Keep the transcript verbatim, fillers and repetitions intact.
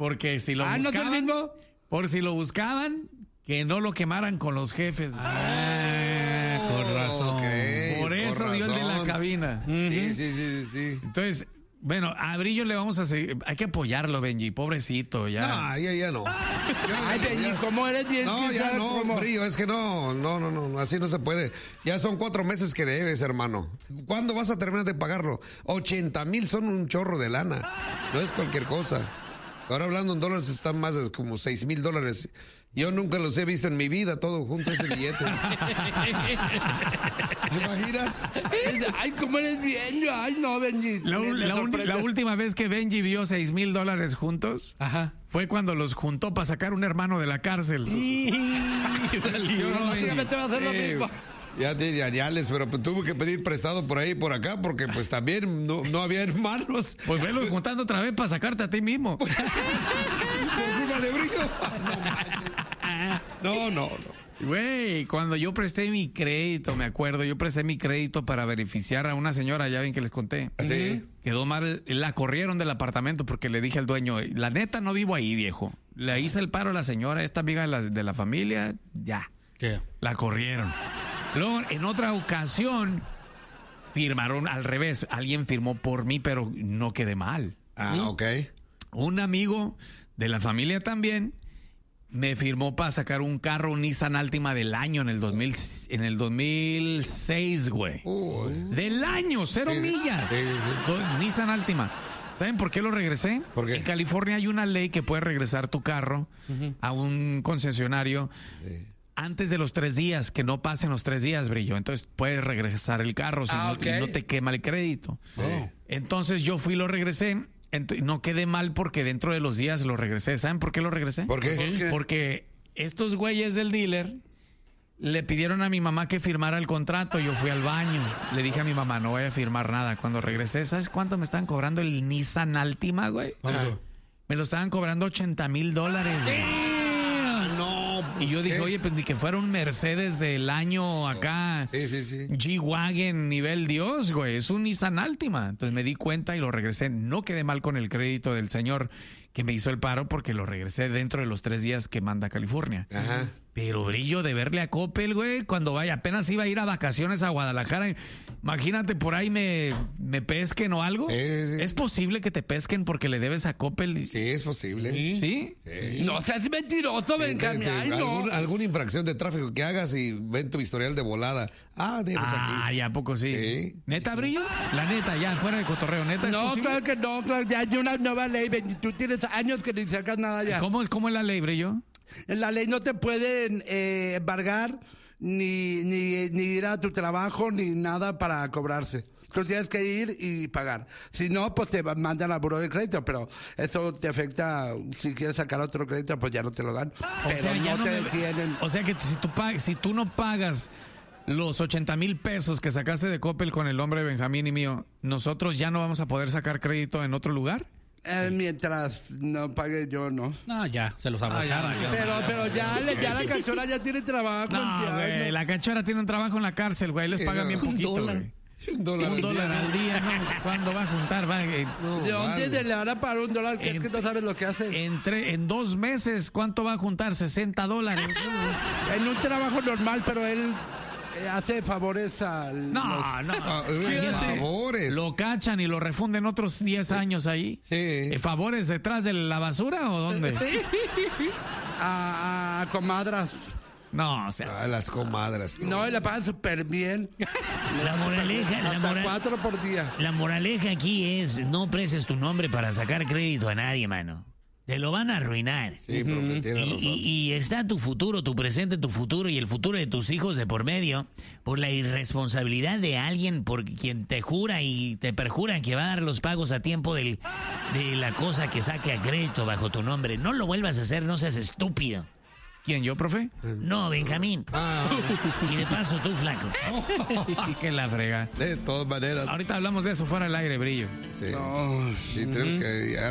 Porque si lo ah, buscaban... ¿no es el mismo? Por si lo buscaban, que no lo quemaran con los jefes. Ah, oh, con razón. Okay, por eso dio el de la cabina. Sí, sí, sí, sí. Entonces... Bueno, a Brillo le vamos a seguir. Hay que apoyarlo, Benji, pobrecito, ya. No, ya, ya no. Ya, Ay, Benji, ya, ¿cómo eres bien? No, ya no, cómo? Brillo, es que no, no, no, no, así no se puede. Ya son cuatro meses que debes, hermano. ¿Cuándo vas a terminar de pagarlo? ochenta mil son un chorro de lana. No es cualquier cosa. Ahora hablando en dólares están más de como seis mil dólares. Yo nunca los he visto en mi vida, todo junto ese billete. ¿Te imaginas? Ay, ¿cómo eres bien? Ay, no, Benji. La, me, me la, un, la última vez que Benji vio seis mil dólares juntos Ajá. fue cuando los juntó para sacar un hermano de la cárcel. Básicamente va a hacer lo mismo. Ya te añales, pero pues, tuve que pedir prestado por ahí y por acá porque pues también no, no había hermanos. Pues velo juntando otra vez para sacarte a ti mismo. ¿Por culpa de Brillo? No, no, no. Güey, cuando yo presté mi crédito, me acuerdo, yo presté mi crédito para beneficiar a una señora, ya ven que les conté. Sí. Quedó mal, la corrieron del apartamento porque le dije al dueño, la neta no vivo ahí, viejo. Le hice el paro a la señora, esta amiga de la, de la familia, ya. ¿Qué? La corrieron. Luego, en otra ocasión, firmaron al revés. Alguien firmó por mí, pero no quedé mal. Ah, ¿sí? ok. Un amigo de la familia también me firmó para sacar un carro, un Nissan Altima del año en el dos mil, en el dos mil seis, güey. Uy. Del año, cero Sí, millas. sí, sí. Do- Nissan Altima. ¿Saben por qué lo regresé? ¿Por qué? En California hay una ley que puede regresar tu carro uh-huh. a un concesionario Sí. antes de los tres días, que no pasen los tres días, Brillo. Entonces puedes regresar el carro si ah, no, okay. y no te quema el crédito. Sí. Entonces yo fui y lo regresé. Ent- no quedé mal porque dentro de los días lo regresé. ¿Saben por qué lo regresé? ¿Por qué? ¿Por qué? Porque estos güeyes del dealer le pidieron a mi mamá que firmara el contrato. Yo fui al baño. Le dije a mi mamá, no voy a firmar nada. Cuando regresé, ¿sabes cuánto me estaban cobrando el Nissan Altima, güey? ¿Cuánto? Me lo estaban cobrando ochenta mil dólares. No, pues, Y yo dije, ¿qué? oye, pues ni que fuera un Mercedes del año acá. Sí, sí, sí. G-Wagon nivel Dios, güey. Es un Nissan Altima. Entonces me di cuenta y lo regresé. No quedé mal con el crédito del señor que me hizo el paro porque lo regresé dentro de los tres días que manda California. Ajá. Pero Brillo, de verle a Coppel, güey, cuando vaya, apenas iba a ir a vacaciones a Guadalajara. Imagínate, por ahí me, me pesquen o algo. Sí, sí, sí. ¿Es posible que te pesquen porque le debes a Coppel? Sí, es posible. ¿Sí? Sí. No seas mentiroso, Te- Benjamín. te- Ay, no. algún- alguna infracción de tráfico que hagas y ven tu historial de volada. Ah, debes Ah, aquí. ya, ¿a poco sí? Sí. ¿Neta, Brillo? La neta, ya, fuera de cotorreo. ¿Neta es No, posible? claro que no, claro, ya hay una nueva ley, Benji. Tú tienes años que ni sacas nada ya. ¿Cómo es, cómo es la ley, Brillo? En la ley no te pueden eh, embargar ni, ni, ni ir a tu trabajo ni nada para cobrarse. Tú tienes que ir y pagar. Si no, pues te mandan al buró de crédito, pero eso te afecta. Si quieres sacar otro crédito, pues ya no te lo dan. O pero sea, ya no no te me- detienen. O sea que si tú, pag- si tú no pagas los ochenta mil pesos que sacaste de Coppel con el hombre Benjamín y mío, ¿nosotros ya no vamos a poder sacar crédito en otro lugar? Eh, mientras no pague yo, no. No, ya, se los abrocharon. Ah, ya, Pero, pero ya, le- ya la cachorra ya tiene trabajo. No, ya, güey, no. la cachora tiene un trabajo en la cárcel, güey, les Sí, pagan no. bien Un poquito, dólar. güey. Un dólar. Un al dólar día. al día, ¿no? ¿Cuándo va a juntar? Va, eh, No, ¿De dónde vale. le van a pagar un dólar? Que es En- que no sabes lo que hace. entre, en dos meses, ¿cuánto va a juntar? sesenta dólares. En un trabajo normal, pero él eh, hace favores al... No, los- no. Ah, ¿Qué eh, hace? favores. ¿Lo cachan y lo refunden otros diez años ahí? Sí. ¿Eh, ¿Favores detrás de la basura o dónde? a, a comadras. No, o sea, A las comadras. No, y le pagan súper bien. La moraleja, la, Hasta mora- cuatro por día. la moraleja aquí es no prestes tu nombre para sacar crédito a nadie, mano. Te lo van a arruinar. Sí, profe, tiene Y, razón. y- y está tu futuro, tu presente, tu futuro y el futuro de tus hijos de por medio por la irresponsabilidad de alguien por quien te jura y te perjura que va a dar los pagos a tiempo del, de la cosa que saque a crédito bajo tu nombre. No lo vuelvas a hacer, no seas estúpido. ¿quién, yo, profe? No, Benjamín. Ah, Y de paso tú, flaco. Que la frega. de todas maneras. Ahorita hablamos de eso fuera del aire, Brillo. Sí. No. Sí, tenemos que